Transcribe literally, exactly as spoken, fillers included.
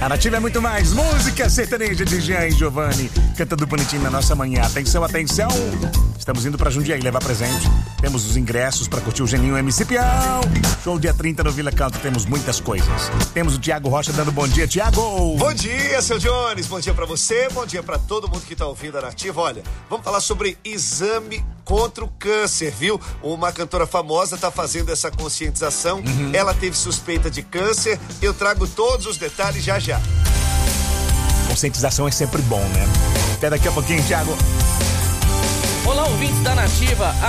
A Nativa é muito mais. Música sertaneja de Jean e Giovanni, cantando bonitinho na nossa manhã. Atenção, atenção. Estamos indo pra Jundiaí levar presente. Temos os ingressos pra curtir o Geninho M C Pião. Show dia trinta no Vila Canto. Temos muitas coisas. Temos o Tiago Rocha dando bom dia. Tiago! Bom dia, seu Jones. Bom dia pra você. Bom dia pra todo mundo que tá ouvindo a Nativa. Olha, vamos falar sobre exame contra o câncer, viu? Uma cantora famosa tá fazendo essa conscientização. Uhum. Ela teve suspeita de câncer. Eu trago todos os detalhes já já. Conscientização é sempre bom, né? Até daqui a pouquinho, Tiago. Olá, ouvintes da Nativa.